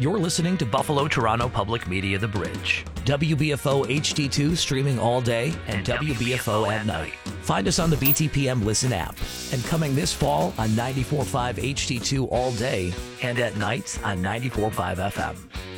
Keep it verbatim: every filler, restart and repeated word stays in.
You're listening to Buffalo Toronto Public Media The Bridge. W B F O H D two streaming all day and, and W B F O at night. Find us on the B T P M Listen app. And coming this fall on ninety-four point five H D two all day and at night on ninety-four point five F M.